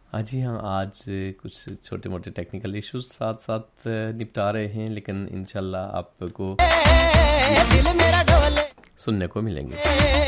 हाँ जी हाँ, आज कुछ छोटे मोटे टेक्निकल इश्यूज साथ साथ निपटा रहे हैं, लेकिन इंशाल्लाह आपको सुनने को मिलेंगे।